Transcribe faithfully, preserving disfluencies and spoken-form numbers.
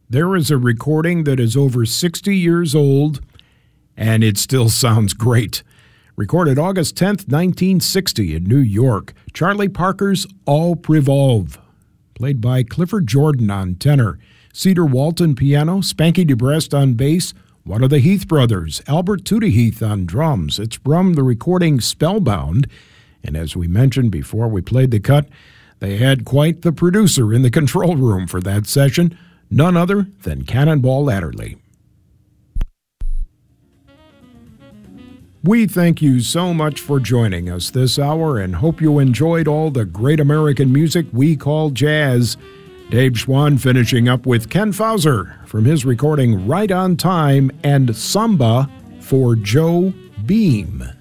There is a recording that is over sixty years old, and it still sounds great. Recorded August tenth, nineteen sixty in New York. Charlie Parker's All Revolve. Played by Clifford Jordan on tenor, Cedar Walton piano, Spanky DeBrest on bass, one of the Heath brothers, Albert Tootie Heath on drums. It's from the recording Spellbound, and as we mentioned before we played the cut, they had quite the producer in the control room for that session, none other than Cannonball Adderley. We thank you so much for joining us this hour and hope you enjoyed all the great American music we call jazz. Dave Schwann finishing up with Ken Fauser from his recording Right on Time and Samba for Joe Beam.